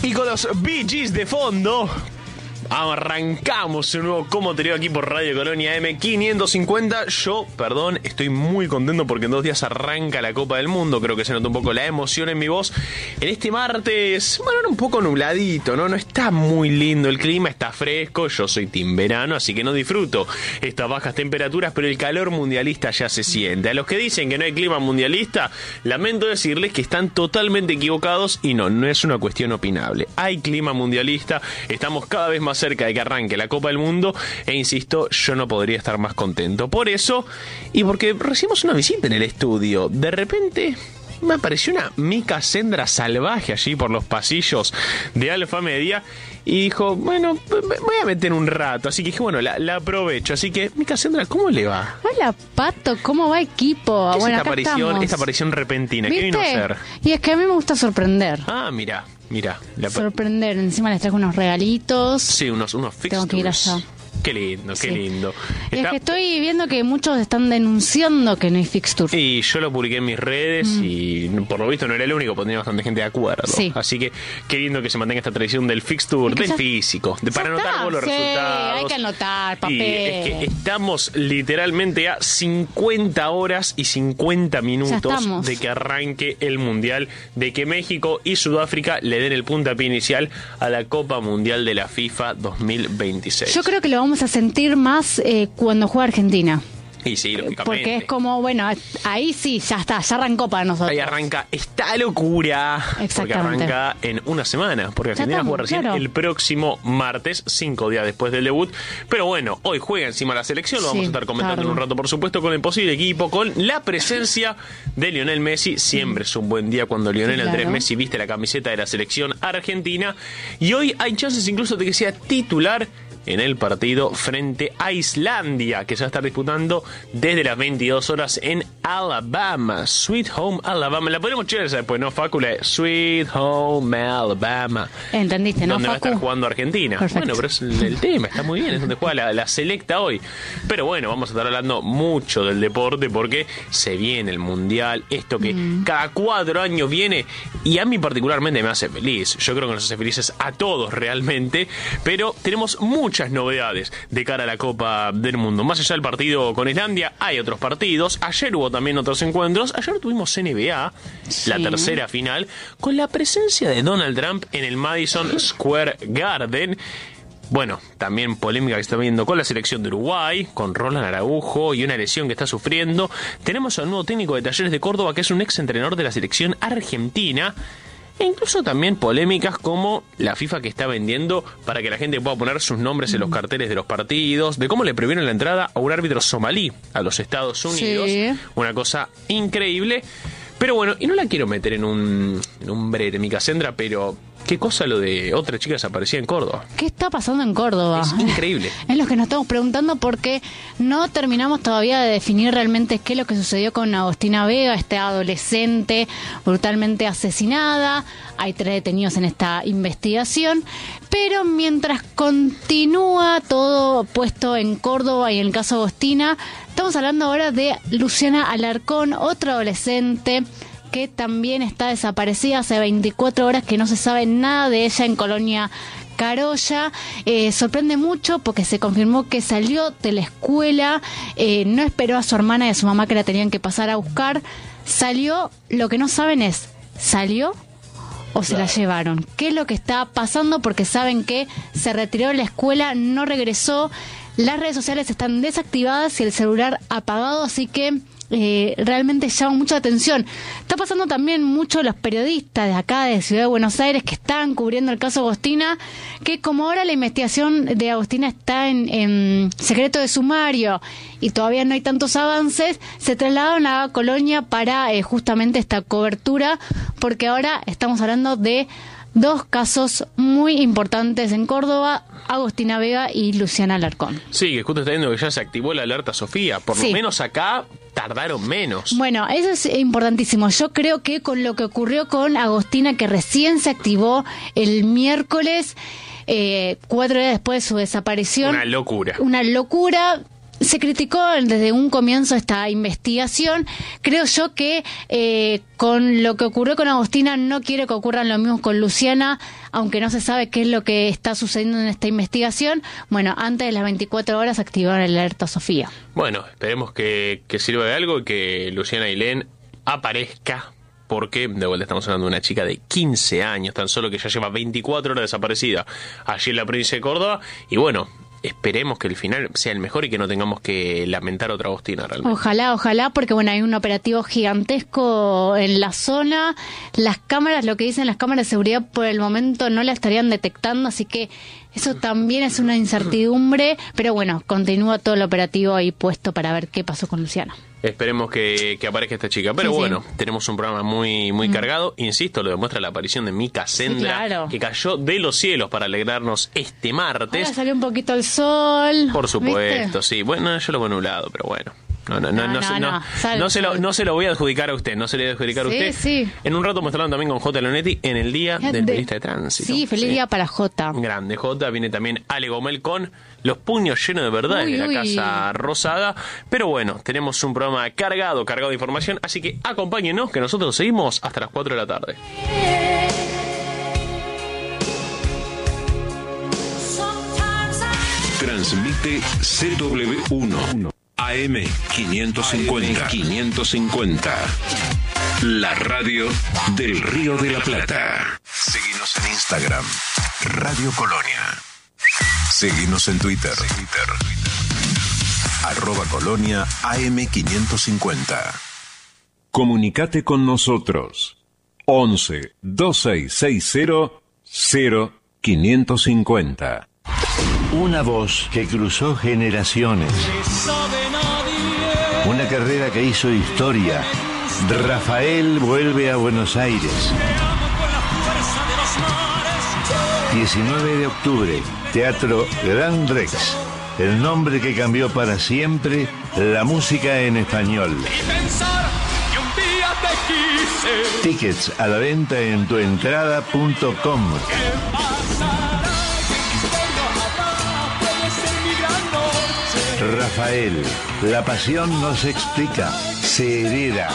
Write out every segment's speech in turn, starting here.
Y con los Bee Gees de fondo, arrancamos un nuevo Como Te Leo aquí por Radio Colonia M550. Yo, estoy muy contento porque en 2 días arranca la Copa del Mundo. Creo que se nota un poco la emoción en mi voz. En este martes, era un poco nubladito, ¿no? No está muy lindo el clima, está fresco. Yo soy team verano, así que no disfruto estas bajas temperaturas, pero el calor mundialista ya se siente. A los que dicen que no hay clima mundialista, lamento decirles que están totalmente equivocados y no es una cuestión opinable. Hay clima mundialista, estamos cada vez más cerca de que arranque la Copa del Mundo e insisto, yo no podría estar más contento. Por eso, y porque recibimos una visita en el estudio, de repente me apareció una Mika Sendra salvaje allí por los pasillos de Alfa Media y dijo, bueno, voy a meter un rato, así que dije, bueno, la aprovecho. Así que, Mika Sendra, ¿cómo le va? Hola, Pato, ¿cómo va, equipo? ¿Qué bueno, es esta aparición repentina? ¿Viste? ¿Qué vino a hacer? Y es que a mí me gusta sorprender. Ah, mira. Sorprender, encima les traigo unos regalitos. Sí, unos fixtures. Tengo que ir allá. Qué lindo, qué lindo. Y es que estoy viendo que muchos están denunciando que no hay fixture. Y yo lo publiqué en mis redes y por lo visto no era el único, porque tenía bastante gente de acuerdo. Sí. Así que qué lindo que se mantenga esta tradición del fixture, del físico, para anotar vos los resultados. Hay que anotar, papel. Y es que estamos literalmente a 50 horas y 50 minutos de que arranque el Mundial, de que México y Sudáfrica le den el puntapié inicial a la Copa Mundial de la FIFA 2026. Yo creo que lo vamos a sentir más cuando juega Argentina. Y sí, lógicamente. Porque es como, bueno, ahí sí, ya está, ya arrancó para nosotros. Ahí arranca esta locura. Porque arranca en una semana. Porque Argentina juega recién el próximo martes, 5 días después del debut. Pero bueno, hoy juega encima la selección. Lo vamos a estar comentando en un rato, por supuesto, con el posible equipo, con la presencia de Lionel Messi. Siempre es un buen día cuando Lionel Andrés Messi viste la camiseta de la selección argentina. Y hoy hay chances incluso de que sea titular en el partido frente a Islandia, que se va a estar disputando desde las 22 horas en Alabama. Sweet Home Alabama. La podemos echar esa después, ¿no, Facu? Sweet Home Alabama. ¿Entendiste, no, donde Facu? Va a estar jugando Argentina. Perfecto. Bueno, pero es el tema, está muy bien, es donde juega la selecta hoy. Pero bueno, vamos a estar hablando mucho del deporte porque se viene el Mundial, esto que cada 4 años viene y a mí particularmente me hace feliz. Yo creo que nos hace felices a todos realmente, pero tenemos muchas novedades de cara a la Copa del Mundo. Más allá del partido con Islandia, hay otros partidos. Ayer hubo también otros encuentros. Ayer tuvimos NBA, la tercera final, con la presencia de Donald Trump en el Madison Square Garden. Bueno, también polémica que está viendo con la selección de Uruguay, con Roland Araujo y una lesión que está sufriendo. Tenemos al nuevo técnico de Talleres de Córdoba, que es un ex entrenador de la selección argentina. E incluso también polémicas como la FIFA que está vendiendo para que la gente pueda poner sus nombres en los carteles de los partidos, de cómo le prohibieron la entrada a un árbitro somalí a los Estados Unidos. Sí. Una cosa increíble. Pero bueno, y no la quiero meter en un breve, Mika Sendra, pero qué cosa lo de otra chica desaparecida en Córdoba. ¿Qué está pasando en Córdoba? Es increíble. Es lo que nos estamos preguntando porque no terminamos todavía de definir realmente qué es lo que sucedió con Agostina Vega, esta adolescente brutalmente asesinada. Hay 3 detenidos en esta investigación. Pero mientras continúa todo puesto en Córdoba y en el caso Agostina, estamos hablando ahora de Luciana Alarcón, otra adolescente que también está desaparecida hace 24 horas, que no se sabe nada de ella en Colonia Carolla. Sorprende mucho porque se confirmó que salió de la escuela, no esperó a su hermana y a su mamá que la tenían que pasar a buscar. Salió, lo que no saben es, ¿salió o se la llevaron? ¿Qué es lo que está pasando? Porque saben que se retiró de la escuela, no regresó. Las redes sociales están desactivadas y el celular apagado, así que realmente llama mucha atención. Está pasando también mucho los periodistas de acá, de Ciudad de Buenos Aires, que están cubriendo el caso Agostina, que como ahora la investigación de Agostina está en secreto de sumario y todavía no hay tantos avances, se trasladaron a Colonia para justamente esta cobertura, porque ahora estamos hablando de 2 casos muy importantes en Córdoba, Agostina Vega y Luciana Alarcón. Sí, que justo está viendo que ya se activó la alerta Sofía. Por lo menos acá tardaron menos. Bueno, eso es importantísimo. Yo creo que con lo que ocurrió con Agostina, que recién se activó el miércoles, 4 días después de su desaparición. Una locura. Una locura. se criticó desde un comienzo esta investigación. Creo yo que con lo que ocurrió con Agostina no quiero que ocurran lo mismo con Luciana, aunque no se sabe qué es lo que está sucediendo en esta investigación. Bueno, antes de las 24 horas activaron el alerta Sofía. Bueno, esperemos que sirva de algo y que Luciana Ailén aparezca, porque de vuelta estamos hablando de una chica de 15 años, tan solo, que ya lleva 24 horas desaparecida allí en la provincia de Córdoba, y bueno, esperemos que el final sea el mejor y que no tengamos que lamentar otra Agostina realmente. Ojalá, porque bueno, hay un operativo gigantesco en la zona. Las cámaras, lo que dicen las cámaras de seguridad, por el momento no la estarían detectando, así que eso también es una incertidumbre, pero bueno, continúa todo el operativo ahí puesto para ver qué pasó con Luciana. Esperemos que aparezca esta chica. Pero sí, bueno, tenemos un programa muy cargado. Insisto, lo demuestra la aparición de Mica Sendra, sí, claro, que cayó de los cielos para alegrarnos este martes. Ahora salió un poquito el sol. Por supuesto, ¿viste? Sí. Bueno, yo lo veo nublado, pero bueno. No se lo voy a adjudicar a usted. No se le voy a adjudicar a usted. Sí. En un rato mostrando también con J. Leonetti en el día del periodista de tránsito. Sí, feliz día para J. Grande J. Viene también Ale Gomel con los puños llenos de verdades de la Casa Rosada. Pero bueno, tenemos un programa cargado de información. Así que acompáñenos, que nosotros seguimos hasta las 4 de la tarde. Transmite CW1 AM 550. La radio del Río de la Plata. Seguinos en Instagram, Radio Colonia. Seguinos en Twitter. @Colonia AM 550. Comunicate con nosotros. 11 2660 0550. Una voz que cruzó generaciones. Una carrera que hizo historia. Rafael vuelve a Buenos Aires. 19 de octubre, Teatro Gran Rex. El nombre que cambió para siempre la música en español. Tickets a la venta en tuentrada.com. Rafael, la pasión no se explica, se hereda.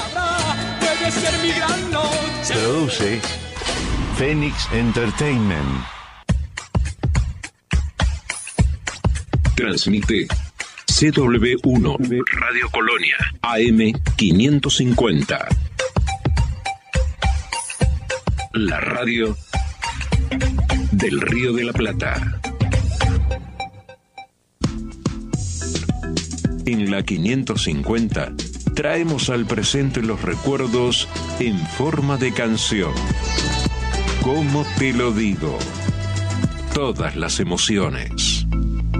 Produce Phoenix Entertainment. Transmite CW1 Radio Colonia AM 550. La radio del Río de la Plata. En la 550 traemos al presente los recuerdos en forma de canción. ¿Cómo te lo digo? Todas las emociones.